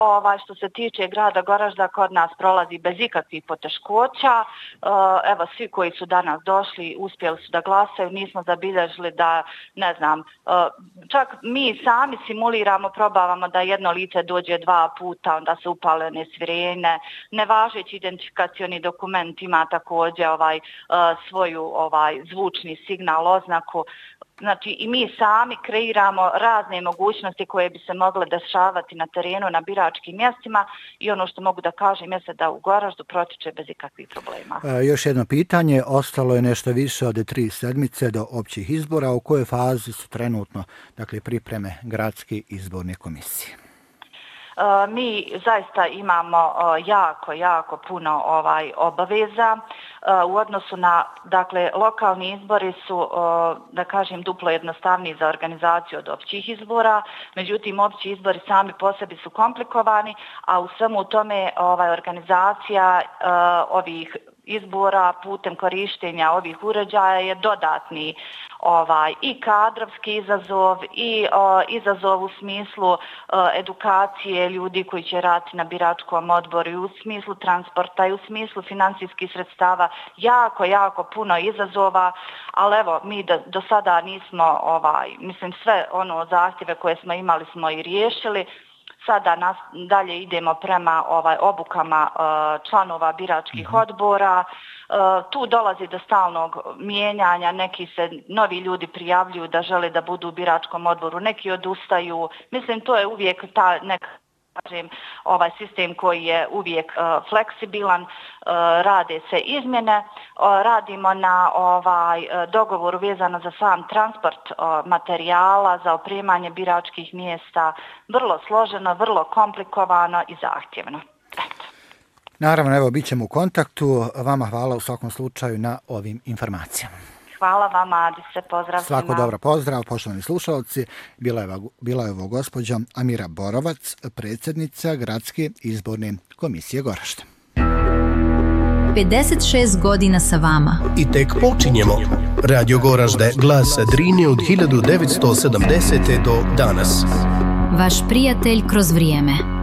Što se tiče grada Goražda, kod nas prolazi bez ikakvih poteškoća. Evo, svi koji su danas došli uspjeli su da glasaju, nismo zabilježili da, ne znam, čak mi sami simuliramo, probavamo da jedno lice dođe 2 puta, onda se upale nesvirene. Nevažeći identifikacioni dokument ima također svoju zvučni signal, oznaku. Znači i mi sami kreiramo razne mogućnosti koje bi se mogle dešavati na terenu, na biračkim mjestima i ono što mogu da kažem jeste da u Goraždu protiče bez ikakvih problema. Još jedno pitanje, ostalo je nešto više od 3 sedmice do općih izbora. U kojoj fazi su trenutno pripreme gradske izborne komisije? Mi zaista imamo jako puno obaveza u odnosu na, lokalni izbori su, da kažem, duplo jednostavniji za organizaciju od općih izbora, međutim, opći izbori sami po sebi su komplikovani, a u svemu tome organizacija ovih izbora putem korištenja ovih uređaja je dodatni i kadrovski izazov i izazov u smislu edukacije ljudi koji će raditi na biračkom odboru i u smislu transporta i u smislu financijskih sredstava. Jako puno izazova, ali evo mi do sada nismo, sve zahtjeve koje smo imali smo i riješili. Sada dalje idemo prema obukama članova biračkih odbora. Tu dolazi do stalnog mijenjanja, neki se novi ljudi prijavljuju da žele da budu u biračkom odboru, neki odustaju. Mislim, to je uvijek ta neka, sistem koji je uvijek fleksibilan, rade se izmjene, radimo na dogovoru vezano za sam transport materijala, za opremanje biračkih mjesta, vrlo složeno, vrlo komplikovano i zahtjevno. Naravno, evo, bit ćemo u kontaktu. Vama hvala u svakom slučaju na ovim informacijama. Hvala vama, Adise, pozdrav svima. Svako dobro, pozdrav, poštovani slušalci. Bila je ovo gospođa Amira Borovac, predsjednica Gradske izborne komisije Goražda. 56 godina sa vama. I tek počinjemo. Radio Goražde, glas Drine od 1970. do danas. Vaš prijatelj kroz vrijeme.